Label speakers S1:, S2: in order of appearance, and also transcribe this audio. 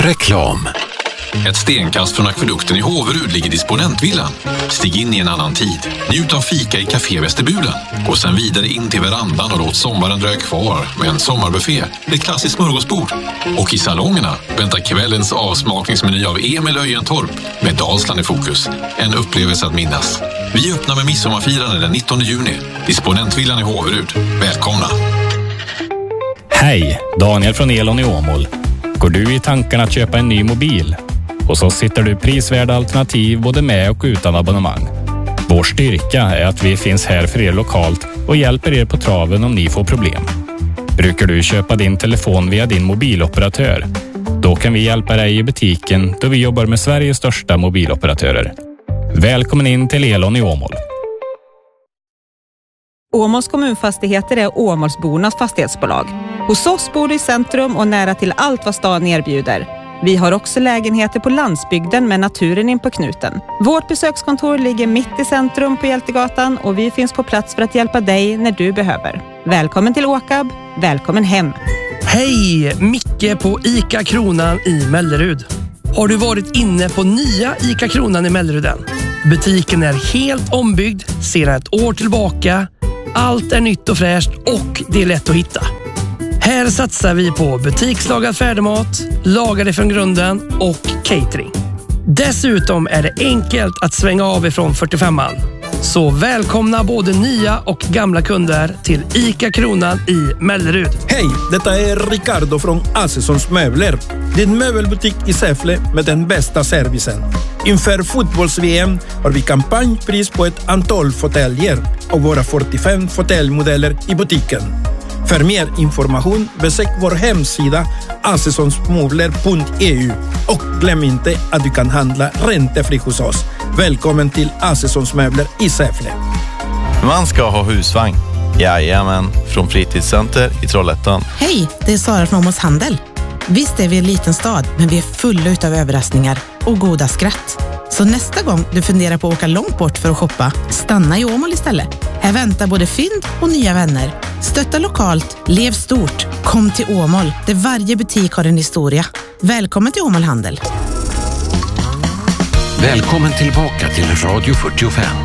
S1: Reklam. Ett stenkast från akvedukten i Håverud ligger disponentvillan. Stig in i en annan tid. Njut av fika i Café Västerbulen. Gå sen vidare in till verandan och låt sommaren dröja kvar med en sommarbuffé, ett klassiskt smörgåsbord. Och i salongerna väntar kvällens avsmakningsmeny av Emil Öjentorp med Dalsland i fokus. En upplevelse att minnas. Vi öppnar med midsommarfirande den 19 juni. Disponentvillan i Håverud. Välkomna!
S2: Hej, Daniel från Elon i Åmål. Går du i tanken att köpa en ny mobil? Och så sitter du prisvärda alternativ både med och utan abonnemang. Vår styrka är att vi finns här för er lokalt och hjälper er på traven om ni får problem. Brukar du köpa din telefon via din mobiloperatör? Då kan vi hjälpa dig i butiken då vi jobbar med Sveriges största mobiloperatörer. Välkommen in till Elon i Åmål.
S3: Åmåls kommunfastigheter är Åmålsbornas fastighetsbolag. Hos oss bor du i centrum och nära till allt vad stan erbjuder. Vi har också lägenheter på landsbygden med naturen in på knuten. Vårt besökskontor ligger mitt i centrum på Hjältegatan och vi finns på plats för att hjälpa dig när du behöver. Välkommen till Åkab, välkommen hem.
S4: Hej, Micke på ICA Kronan i Mellerud. Har du varit inne på nya ICA Kronan i Mellerud än? Butiken är helt ombyggd sedan ett år tillbaka. Allt är nytt och fräscht och det är lätt att hitta. Här satsar vi på butikslagad färdigmat, lagade från grunden och catering. Dessutom är det enkelt att svänga av ifrån 45an. Så välkomna både nya och gamla kunder till ICA Kronan i Mellerud.
S5: Hej, detta är Ricardo från Assessons Möbler. Din möbelbutik i Säffle med den bästa servicen. Inför fotbolls-VM har vi kampanjpris på ett antal fåtöljer och våra 45 fåtöljmodeller i butiken. För mer information besök vår hemsida assessonsmöbler.eu och glöm inte att du kan handla räntefritt hos oss. Välkommen till Assessons Möbler i Säffle.
S6: Man ska ha husvagn. Jajamän, från Fritidscenter i Trollhättan.
S7: Hej, det är Sara från Åmåls Handel. Visst är vi en liten stad, men vi är fulla utav överraskningar och goda skratt. Så nästa gång du funderar på att åka långt bort för att shoppa, stanna i Åmål istället. Här väntar både fynd och nya vänner. Stötta lokalt, lev stort. Kom till Åmål, där varje butik har en historia. Välkommen till Åmål Handel.
S1: Välkommen tillbaka till Radio 45.